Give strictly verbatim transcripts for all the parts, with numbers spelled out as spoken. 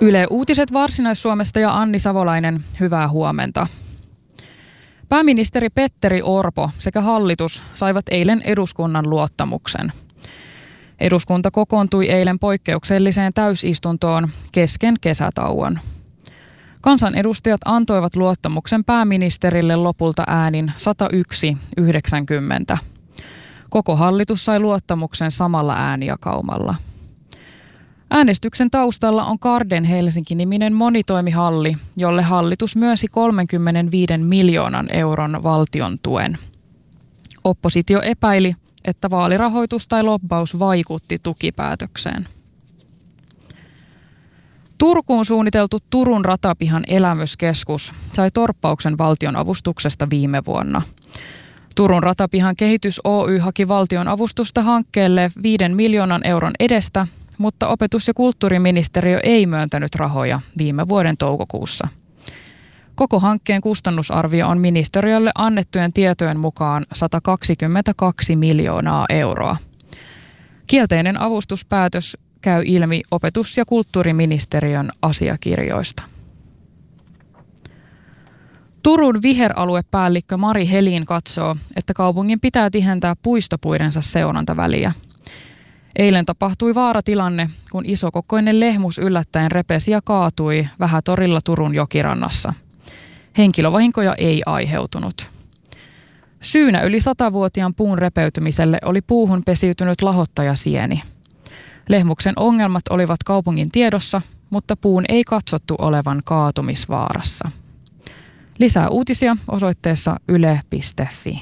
Yle Uutiset Varsinais-Suomesta ja Anni Savolainen, hyvää huomenta. Pääministeri Petteri Orpo sekä hallitus saivat eilen eduskunnan luottamuksen. Eduskunta kokoontui eilen poikkeukselliseen täysistuntoon kesken kesätauon. Kansanedustajat antoivat luottamuksen pääministerille lopulta äänin sata yksi yhdeksänkymmentä. Koko hallitus sai luottamuksen samalla äänijakaumalla. Äänestyksen taustalla on Garden Helsinki-niminen monitoimihalli, jolle hallitus myönsi kolmekymmentäviisi miljoonan euron valtion tuen. Oppositio epäili, että vaalirahoitus tai lobbaus vaikutti tukipäätökseen. Turkuun suunniteltu Turun ratapihan elämyskeskus sai torppauksen valtion avustuksesta viime vuonna. Turun ratapihan kehitys Oy haki valtion avustusta hankkeelle viiden miljoonan euron edestä, mutta opetus- ja kulttuuriministeriö ei myöntänyt rahoja viime vuoden toukokuussa. Koko hankkeen kustannusarvio on ministeriölle annettujen tietojen mukaan sata kaksikymmentäkaksi miljoonaa euroa. Kielteinen avustuspäätös käy ilmi opetus- ja kulttuuriministeriön asiakirjoista. Turun viheraluepäällikkö Mari Helin katsoo, että kaupungin pitää tihentää puistopuidensa seulontaväliä. Eilen tapahtui vaaratilanne, kun isokokoinen lehmus yllättäen repesi ja kaatui Vähätorilla Turun jokirannassa. Henkilövahinkoja ei aiheutunut. Syynä yli satavuotiaan puun repeytymiselle oli puuhun pesiytynyt lahottajasieni. Lehmuksen ongelmat olivat kaupungin tiedossa, mutta puun ei katsottu olevan kaatumisvaarassa. Lisää uutisia osoitteessa yle piste fi.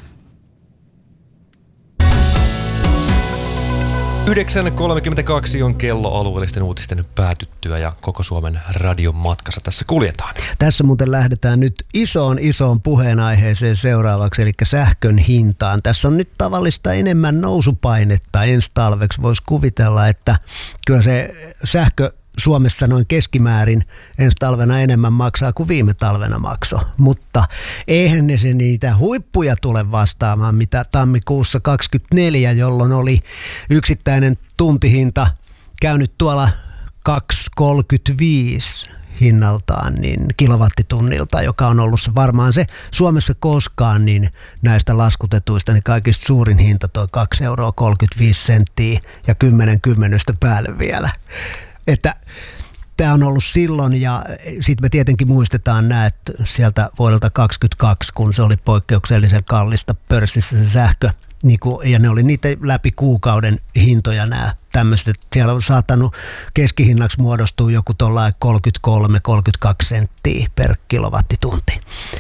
yhdeksän kolmekymmentäkaksi on kello alueellisten uutisten päätyttyä ja koko Suomen radion matkassa tässä kuljetaan. Tässä muuten lähdetään nyt isoon isoon puheenaiheeseen seuraavaksi, eli sähkön hintaan. Tässä on nyt tavallista enemmän nousupainetta ensi talveksi. Voisi kuvitella, että kyllä se sähkö Suomessa noin keskimäärin ensi talvena enemmän maksaa kuin viime talvena maksoi, mutta eihän ne se niitä huippuja tule vastaamaan, mitä tammikuussa kaksikymmentäneljä, jolloin oli yksittäinen tuntihinta käynyt tuolla kaksi kolmekymmentäviisi hinnaltaan niin kilowattitunnilta, joka on ollut varmaan se Suomessa koskaan niin näistä laskutetuista, niin kaikista suurin hinta toi kaksi euroa kolmekymmentäviisi senttiä ja kymmenen kymmenystä päälle vielä. Että tämä on ollut silloin ja sitten me tietenkin muistetaan nämä, että sieltä vuodelta kaksikymmentäkaksi, kun se oli poikkeuksellisen kallista pörssissä se sähkö, niin kuin, ja ne oli niitä läpi kuukauden hintoja nämä tämmöiset, että siellä on saattanut keskihinnaksi muodostua joku tuollainen kolmekymmentäkolme kolmekymmentäkaksi senttiä per kilowattitunti.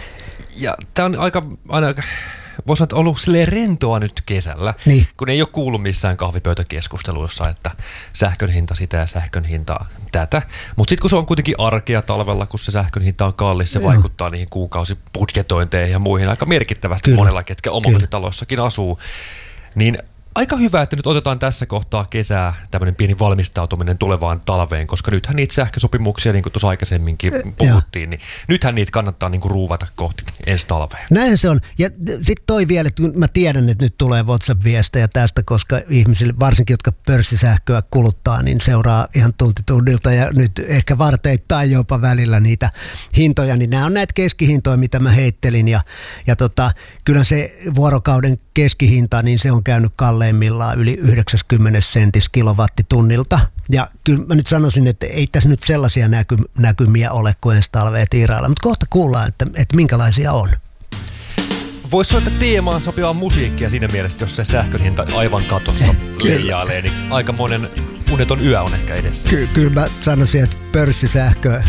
Ja tämä on aika, aina, voisi sanoa, että ollut silleen rentoa nyt kesällä, niin. Kun ei ole kuullut missään kahvipöytäkeskusteluissa, että sähkön hinta sitä ja sähkön hinta tätä. Mutta sitten kun se on kuitenkin arkea talvella, kun se sähkön hinta on kallis, se Joo. vaikuttaa niihin kuukausibudjetointeihin ja muihin aika merkittävästi Kyllä. monella, ketkä omakotitaloissakin asuu. Niin aika hyvä, että nyt otetaan tässä kohtaa kesää tämmöinen pieni valmistautuminen tulevaan talveen, koska nythän niitä sähkösopimuksia, niin kuin tuossa aikaisemminkin puhuttiin, niin nythän niitä kannattaa niin kuin ruuvata kohti ensi talveen. Näin se on. Ja sitten toi vielä, että mä tiedän, että nyt tulee WhatsApp-viestejä tästä, koska ihmisille, varsinkin jotka pörssisähköä kuluttaa, niin seuraa ihan tunti tunnilta ja nyt ehkä varteittain jopa välillä niitä hintoja, niin nämä on näitä keskihintoja, mitä mä heittelin ja, ja tota, kyllä se vuorokauden keskihinta, niin se on käynyt kalleimmillaan yli yhdeksänkymmentä sentis kilowattitunnilta. Ja kyllä mä nyt sanoisin, että ei tässä nyt sellaisia näky, näkymiä ole kuin ensi talvea tiirailla, mutta kohta kuullaan, että, että minkälaisia on. Voisi soittaa teemaan sopivaa musiikkia siinä mielessä, jos se sähkön hinta aivan katossa leijailee, niin aika monen uneton yö on ehkä edessä. Ky- kyllä mä sanoisin, että pörssisähkö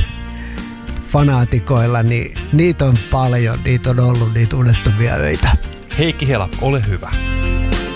fanaatikoilla, niin niitä on paljon, niitä on ollut niitä unettomia öitä. Heikki Hela, ole hyvä.